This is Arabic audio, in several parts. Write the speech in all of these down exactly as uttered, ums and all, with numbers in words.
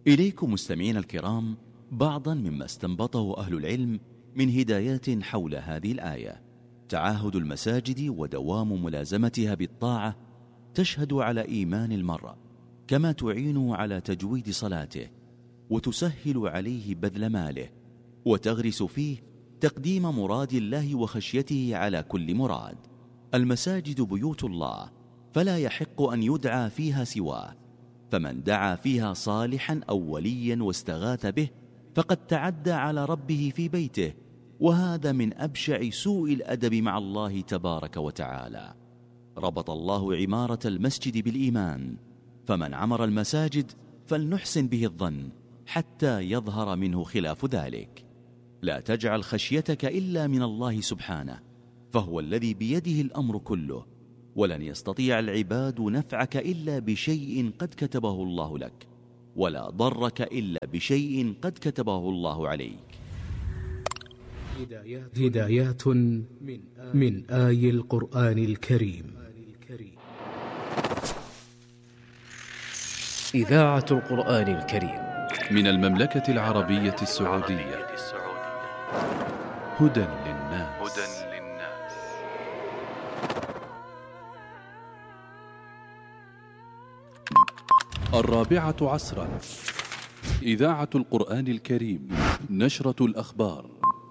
إليكم مستمعين الكرام بعضا مما استنبطه أهل العلم من هدايات حول هذه الآية. تعاهد المساجد ودوام ملازمتها بالطاعة تشهد على إيمان المرء، كما تعين على تجويد صلاته وتسهل عليه بذل ماله، وتغرس فيه تقديم مراد الله وخشيته على كل مراد. المساجد بيوت الله، فلا يحق أن يدعى فيها سواه، فمن دعا فيها صالحا أو وليا واستغاث به فقد تعدى على ربه في بيته، وهذا من أبشع سوء الأدب مع الله تبارك وتعالى. ربط الله عمارة المسجد بالإيمان، فمن عمر المساجد فلنحسن به الظن حتى يظهر منه خلاف ذلك. لا تجعل خشيتك إلا من الله سبحانه، فهو الذي بيده الأمر كله، ولن يستطيع العباد نفعك إلا بشيء قد كتبه الله لك، ولا ضرك إلا بشيء قد كتبه الله عليك. هدايات من آي القرآن الكريم. إذاعة القرآن الكريم من المملكة العربية السعودية. هدى للناس. الرابعة عصرا. إذاعة القرآن الكريم، نشرة الأخبار.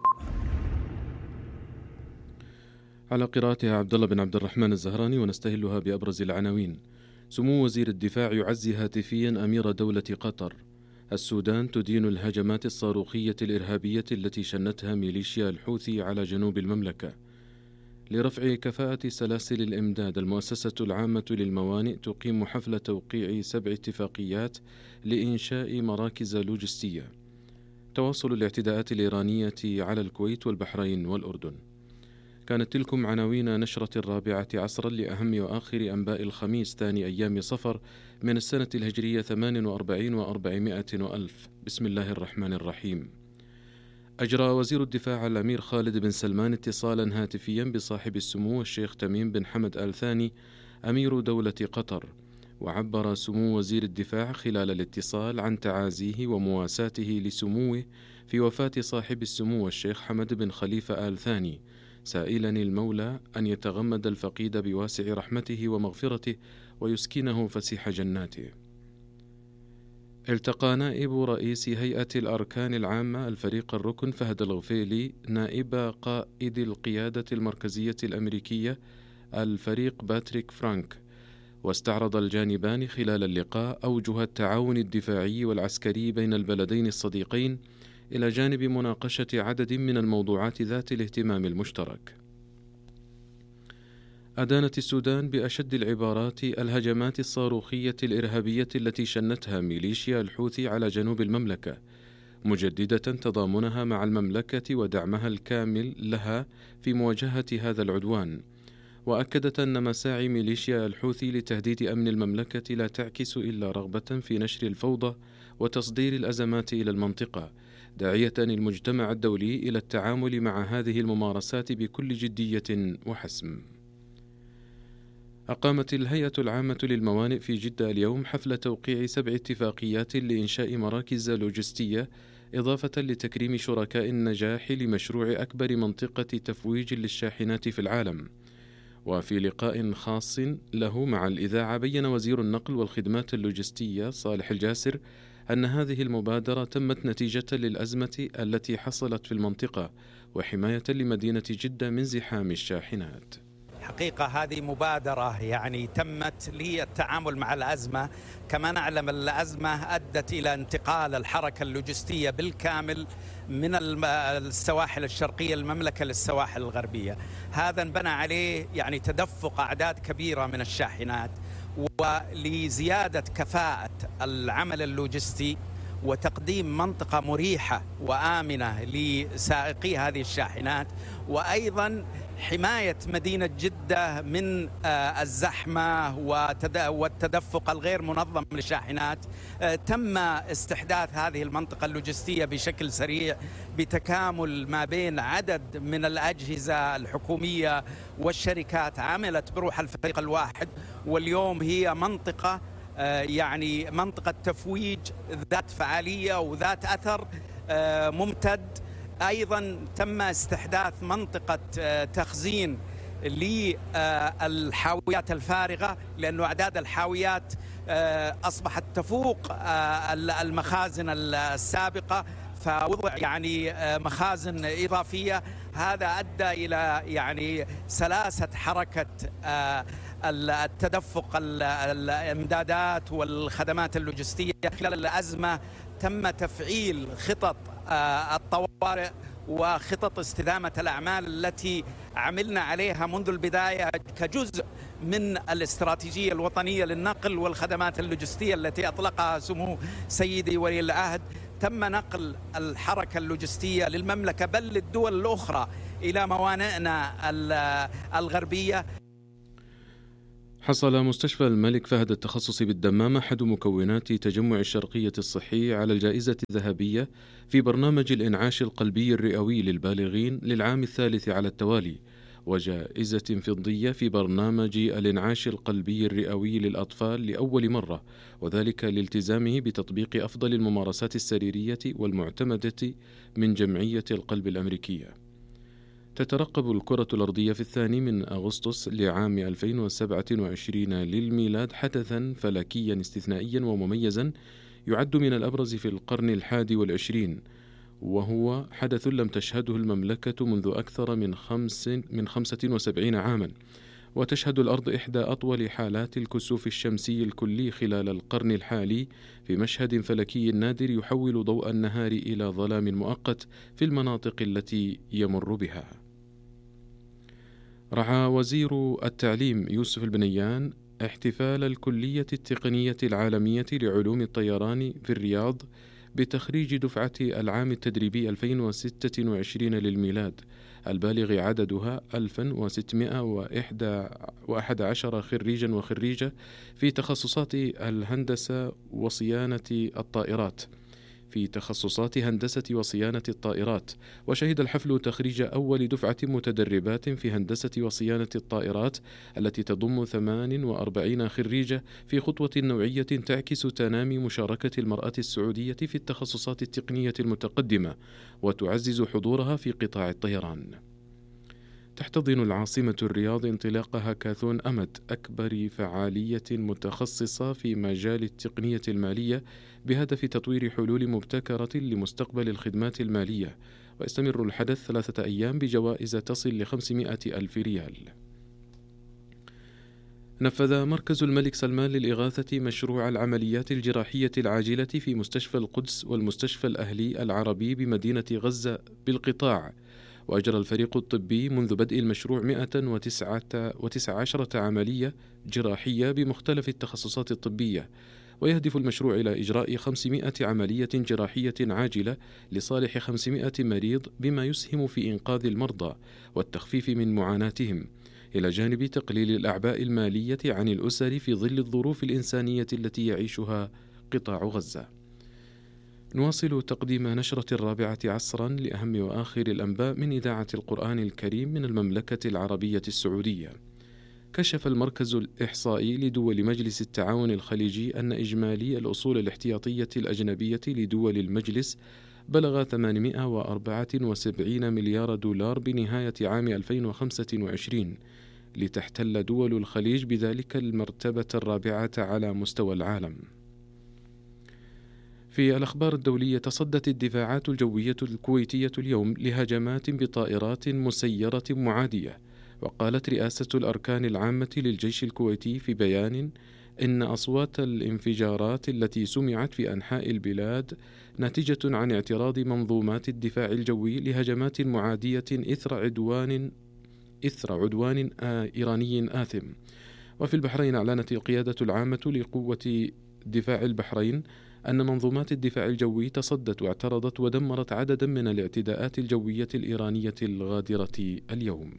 على قراءتها عبد الله بن عبد الرحمن الزهراني، ونستهلها بأبرز العناوين. سمو وزير الدفاع يعزي هاتفيا أمير دولة قطر. السودان تدين الهجمات الصاروخية الإرهابية التي شنتها ميليشيا الحوثي على جنوب المملكة. لرفع كفاءة سلاسل الإمداد، المؤسسة العامة للموانئ تقيم حفل توقيع سبع اتفاقيات لإنشاء مراكز لوجستية. تواصل الاعتداءات الإيرانية على الكويت والبحرين والأردن. كانت تلكم عناوين نشرة الرابعة عصرا لأهم وآخر أنباء الخميس ثاني أيام صفر من السنة الهجرية ثمان وأربعين وأربعمائة وألف. بسم الله الرحمن الرحيم. أجرى وزير الدفاع الأمير خالد بن سلمان اتصالا هاتفيا بصاحب السمو الشيخ تميم بن حمد آل ثاني أمير دولة قطر، وعبر سمو وزير الدفاع خلال الاتصال عن تعازيه ومواساته لسموه في وفاة صاحب السمو الشيخ حمد بن خليفة آل ثاني، سائلا المولى أن يتغمد الفقيد بواسع رحمته ومغفرته ويسكنه فسيح جناته. التقى نائب رئيس هيئة الأركان العامة الفريق الركن فهد الغفيلي نائب قائد القيادة المركزية الأمريكية الفريق باتريك فرانك، واستعرض الجانبان خلال اللقاء أوجه التعاون الدفاعي والعسكري بين البلدين الصديقين، إلى جانب مناقشة عدد من الموضوعات ذات الاهتمام المشترك. أدانت السودان بأشد العبارات الهجمات الصاروخية الإرهابية التي شنتها ميليشيا الحوثي على جنوب المملكة، مجددة تضامنها مع المملكة ودعمها الكامل لها في مواجهة هذا العدوان، وأكدت أن مساعي ميليشيا الحوثي لتهديد أمن المملكة لا تعكس إلا رغبة في نشر الفوضى وتصدير الأزمات إلى المنطقة، داعية المجتمع الدولي إلى التعامل مع هذه الممارسات بكل جدية وحسم. أقامت الهيئة العامة للموانئ في جدة اليوم حفل توقيع سبع اتفاقيات لإنشاء مراكز لوجستية، إضافة لتكريم شركاء النجاح لمشروع أكبر منطقة تفويج للشاحنات في العالم. وفي لقاء خاص له مع الإذاعة، بيّن وزير النقل والخدمات اللوجستية صالح الجاسر أن هذه المبادرة تمت نتيجة للأزمة التي حصلت في المنطقة، وحماية لمدينة جدة من زحام الشاحنات. حقيقة هذه مبادرة يعني تمت للتعامل مع الأزمة. كما نعلم الأزمة أدت إلى انتقال الحركة اللوجستية بالكامل من السواحل الشرقية المملكة للسواحل الغربية. هذا انبنى عليه يعني تدفق أعداد كبيرة من الشاحنات، ولزيادة كفاءة العمل اللوجستي وتقديم منطقة مريحة وآمنة لسائقي هذه الشاحنات، وأيضا حماية مدينة جدة من الزحمة والتدفق الغير منظم للشاحنات. تم استحداث هذه المنطقة اللوجستية بشكل سريع بتكامل ما بين عدد من الأجهزة الحكومية والشركات، عملت بروح الفريق الواحد، واليوم هي منطقة يعني منطقة تفويج ذات فعالية وذات أثر ممتد. أيضا تم استحداث منطقة تخزين للحاويات الفارغة، لأن أعداد الحاويات أصبحت تفوق المخازن السابقة، فوضع يعني مخازن إضافية. هذا أدى إلى يعني سلاسة حركة التدفق الإمدادات والخدمات اللوجستية خلال الأزمة. تم تفعيل خطط الطوارئ وخطط استدامة الأعمال التي عملنا عليها منذ البداية كجزء من الاستراتيجية الوطنية للنقل والخدمات اللوجستية التي أطلقها سمو سيدي ولي العهد. تم نقل الحركة اللوجستية للمملكة بل للدول الأخرى إلى موانئنا الغربية. حصل مستشفى الملك فهد التخصصي بالدمام أحد مكونات تجمع الشرقية الصحي على الجائزة الذهبية في برنامج الإنعاش القلبي الرئوي للبالغين للعام الثالث على التوالي، وجائزة فضية في برنامج الإنعاش القلبي الرئوي للأطفال لأول مرة، وذلك لالتزامه بتطبيق أفضل الممارسات السريرية والمعتمدة من جمعية القلب الأمريكية. تترقب الكرة الأرضية في الثاني من أغسطس لعام ألفين وسبعة وعشرين للميلاد حدثا فلكيا استثنائيا ومميزا يعد من الأبرز في القرن الحادي والعشرين، وهو حدث لم تشهده المملكة منذ أكثر من خمس من خمسة وسبعين عاما. وتشهد الأرض إحدى أطول حالات الكسوف الشمسي الكلي خلال القرن الحالي في مشهد فلكي نادر يحول ضوء النهار إلى ظلام مؤقت في المناطق التي يمر بها. رعى وزير التعليم يوسف البنيان احتفال الكلية التقنية العالمية لعلوم الطيران في الرياض بتخريج دفعة العام التدريبي ألفين وستة وعشرين للميلاد البالغ عددها ألف وستمائة وأحد عشر خريجا وخريجة في تخصصات الهندسة وصيانة الطائرات في تخصصات هندسة وصيانة الطائرات. وشهد الحفل تخريج أول دفعة متدربات في هندسة وصيانة الطائرات التي تضم ثمان وأربعين خريجة في خطوة نوعية تعكس تنامي مشاركة المرأة السعودية في التخصصات التقنية المتقدمة وتعزز حضورها في قطاع الطيران. تحتضن العاصمة الرياض انطلاق هاكاثون أمد، أكبر فعالية متخصصة في مجال التقنية المالية بهدف تطوير حلول مبتكرة لمستقبل الخدمات المالية. ويستمر الحدث ثلاثة أيام بجوائز تصل لخمسمائة ألف ريال. نفذ مركز الملك سلمان للإغاثة مشروع العمليات الجراحية العاجلة في مستشفى القدس والمستشفى الأهلي العربي بمدينة غزة بالقطاع. وأجرى الفريق الطبي منذ بدء المشروع مئة وتسعة عشر عملية جراحية بمختلف التخصصات الطبية. ويهدف المشروع إلى إجراء خمسمائة عملية جراحية عاجلة لصالح خمسمائة مريض، بما يسهم في إنقاذ المرضى والتخفيف من معاناتهم، إلى جانب تقليل الأعباء المالية عن الأسر في ظل الظروف الإنسانية التي يعيشها قطاع غزة. نواصل تقديم نشرة الرابعة عصرا لأهم وآخر الأنباء من إذاعة القرآن الكريم من المملكة العربية السعودية. كشف المركز الإحصائي لدول مجلس التعاون الخليجي أن إجمالي الأصول الاحتياطية الأجنبية لدول المجلس بلغ ثمانمائة وأربعة وسبعين مليار دولار بنهاية عام ألفين وخمسة وعشرين، لتحتل دول الخليج بذلك المرتبة الرابعة على مستوى العالم. في الأخبار الدولية، تصدت الدفاعات الجوية الكويتية اليوم لهجمات بطائرات مسيرة معادية. وقالت رئاسة الأركان العامة للجيش الكويتي في بيان إن أصوات الانفجارات التي سمعت في أنحاء البلاد ناتجة عن اعتراض منظومات الدفاع الجوي لهجمات معادية إثر عدوان إثر عدوان إيراني آثم. وفي البحرين، أعلنت القيادة العامة لقوة دفاع البحرين أن منظومات الدفاع الجوي تصدت واعترضت ودمرت عددا من الاعتداءات الجوية الإيرانية الغادرة اليوم.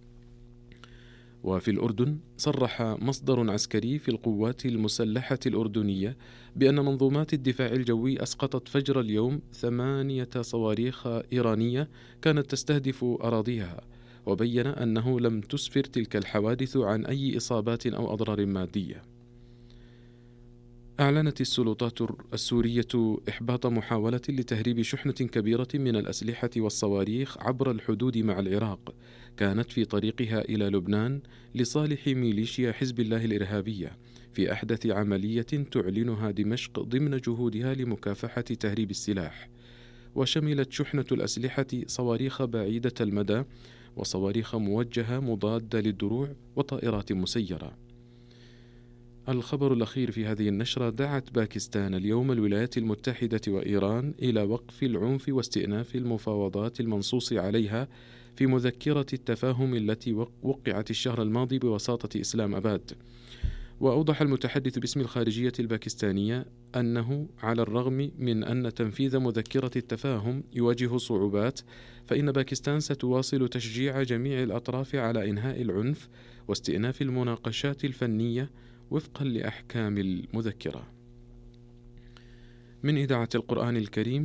وفي الأردن، صرح مصدر عسكري في القوات المسلحة الأردنية بأن منظومات الدفاع الجوي أسقطت فجر اليوم ثمانية صواريخ إيرانية كانت تستهدف أراضيها. وبين أنه لم تسفر تلك الحوادث عن أي إصابات أو أضرار مادية. أعلنت السلطات السورية إحباط محاولة لتهريب شحنة كبيرة من الأسلحة والصواريخ عبر الحدود مع العراق، كانت في طريقها إلى لبنان لصالح ميليشيا حزب الله الإرهابية، في أحدث عملية تعلنها دمشق ضمن جهودها لمكافحة تهريب السلاح. وشملت شحنة الأسلحة صواريخ بعيدة المدى وصواريخ موجهة مضادة للدروع وطائرات مسيرة. الخبر الأخير في هذه النشرة: دعت باكستان اليوم الولايات المتحدة وإيران إلى وقف العنف واستئناف المفاوضات المنصوص عليها في مذكرة التفاهم التي وقعت الشهر الماضي بوساطة إسلام أباد. وأوضح المتحدث باسم الخارجية الباكستانية أنه على الرغم من أن تنفيذ مذكرة التفاهم يواجه صعوبات، فإن باكستان ستواصل تشجيع جميع الأطراف على إنهاء العنف واستئناف المناقشات الفنية وفقا لأحكام المذكرة. من إذاعة القرآن الكريم